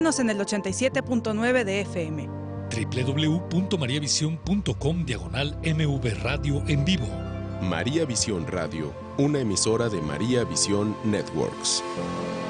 en el 87.9 de FM. www.mariavision.com/MV Radio en vivo. María Visión Radio, una emisora de María Visión Networks.